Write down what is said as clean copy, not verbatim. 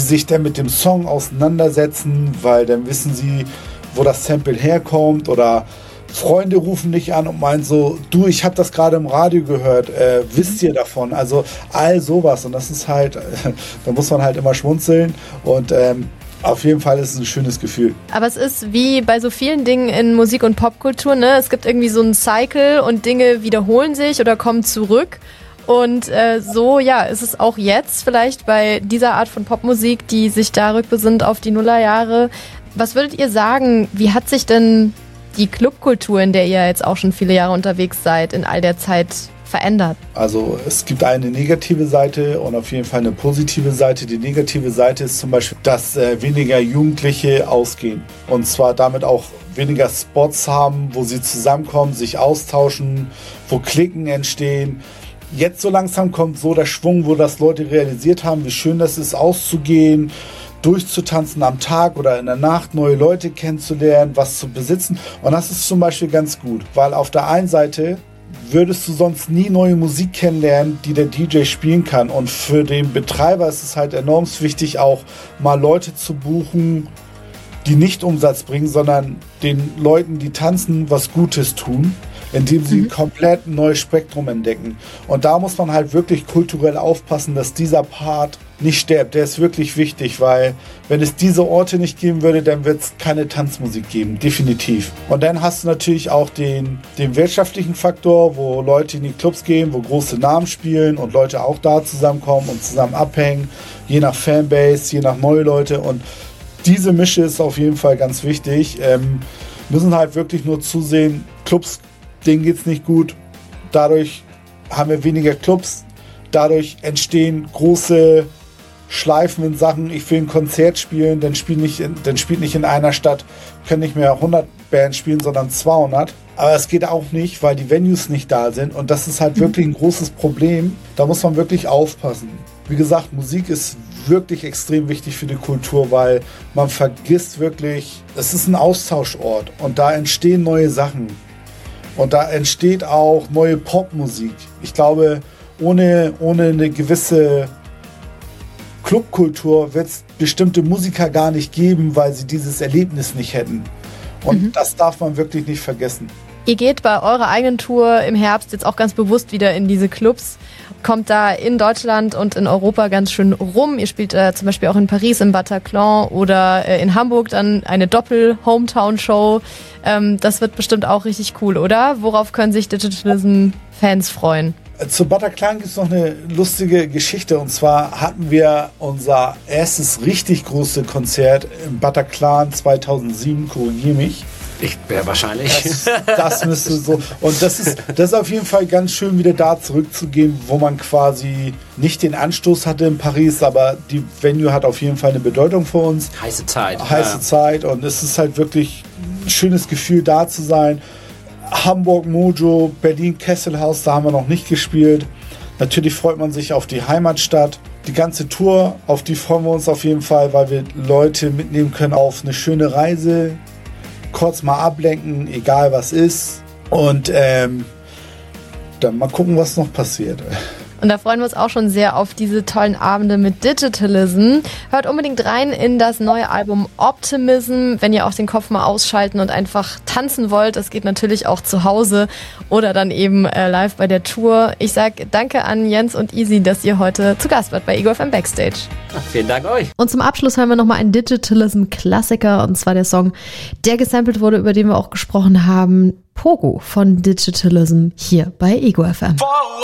sich dann mit dem Song auseinandersetzen, weil dann wissen sie, wo das Sample herkommt, oder Freunde rufen dich an und meinen so, du, ich habe das gerade im Radio gehört, wisst ihr davon? Also all sowas, und das ist halt, da muss man halt immer schmunzeln, und auf jeden Fall ist es ein schönes Gefühl. Aber es ist wie bei so vielen Dingen in Musik- und Popkultur, ne? Es gibt irgendwie so einen Cycle und Dinge wiederholen sich oder kommen zurück. Und so, ja, ist es auch jetzt vielleicht bei dieser Art von Popmusik, die sich da rückbesinnt auf die Nullerjahre. Was würdet ihr sagen, wie hat sich denn die Clubkultur, in der ihr jetzt auch schon viele Jahre unterwegs seid, in all der Zeit verändert? Also es gibt eine negative Seite und auf jeden Fall eine positive Seite. Die negative Seite ist zum Beispiel, dass weniger Jugendliche ausgehen. Und zwar damit auch weniger Spots haben, wo sie zusammenkommen, sich austauschen, wo Klicken entstehen. Jetzt so langsam kommt so der Schwung, wo das Leute realisiert haben, wie schön das ist, auszugehen, durchzutanzen am Tag oder in der Nacht, neue Leute kennenzulernen, was zu besitzen. Und das ist zum Beispiel ganz gut, weil auf der einen Seite würdest du sonst nie neue Musik kennenlernen, die der DJ spielen kann. Und für den Betreiber ist es halt enorm wichtig, auch mal Leute zu buchen, die nicht Umsatz bringen, sondern den Leuten, die tanzen, was Gutes tun, indem sie komplett ein neues Spektrum entdecken. Und da muss man halt wirklich kulturell aufpassen, dass dieser Part nicht stirbt. Der ist wirklich wichtig, weil wenn es diese Orte nicht geben würde, dann wird es keine Tanzmusik geben, definitiv. Und dann hast du natürlich auch den wirtschaftlichen Faktor, wo Leute in die Clubs gehen, wo große Namen spielen und Leute auch da zusammenkommen und zusammen abhängen, je nach Fanbase, je nach neue Leute. Und diese Mische ist auf jeden Fall ganz wichtig. Müssen halt wirklich nur zusehen, Clubs, denen geht's nicht gut. Dadurch haben wir weniger Clubs. Dadurch entstehen große Schleifen in Sachen, ich will ein Konzert spielen, dann spielt nicht in einer Stadt, können nicht mehr 100 Bands spielen, sondern 200. Aber es geht auch nicht, weil die Venues nicht da sind. Und das ist halt wirklich ein großes Problem. Da muss man wirklich aufpassen. Wie gesagt, Musik ist wirklich extrem wichtig für die Kultur, weil man vergisst wirklich, es ist ein Austauschort und da entstehen neue Sachen. Und da entsteht auch neue Popmusik. Ich glaube, ohne eine gewisse Clubkultur wird es bestimmte Musiker gar nicht geben, weil sie dieses Erlebnis nicht hätten. Und das darf man wirklich nicht vergessen. Ihr geht bei eurer eigenen Tour im Herbst jetzt auch ganz bewusst wieder in diese Clubs, kommt da in Deutschland und in Europa ganz schön rum. Ihr spielt zum Beispiel auch in Paris im Bataclan oder in Hamburg dann eine Doppel-Hometown-Show. Das wird bestimmt auch richtig cool, oder? Worauf können sich Digitalism-Fans freuen? Zu Bataclan gibt es noch eine lustige Geschichte. Und zwar hatten wir unser erstes richtig großes Konzert im Bataclan 2007, korrigiere mich. Ich wäre wahrscheinlich. Das müsste so. Und das ist auf jeden Fall ganz schön, wieder da zurückzugehen, wo man quasi nicht den Anstoß hatte in Paris, aber die Venue hat auf jeden Fall eine Bedeutung für uns. Heiße Zeit. Zeit. Und es ist halt wirklich ein schönes Gefühl, da zu sein. Hamburg Mojo, Berlin Kesselhaus, da haben wir noch nicht gespielt. Natürlich freut man sich auf die Heimatstadt. Die ganze Tour, auf die freuen wir uns auf jeden Fall, weil wir Leute mitnehmen können auf eine schöne Reise. Kurz mal ablenken, egal was ist. Und dann mal gucken, was noch passiert. Und da freuen wir uns auch schon sehr auf diese tollen Abende mit Digitalism. Hört unbedingt rein in das neue Album Optimism, wenn ihr auch den Kopf mal ausschalten und einfach tanzen wollt. Das geht natürlich auch zu Hause oder dann eben live bei der Tour. Ich sage danke an Jens und Easy, dass ihr heute zu Gast wart bei Ego FM Backstage. Vielen Dank euch. Und zum Abschluss hören wir nochmal einen Digitalism-Klassiker, und zwar der Song, der gesampelt wurde, über den wir auch gesprochen haben, Pogo von Digitalism, hier bei Ego FM.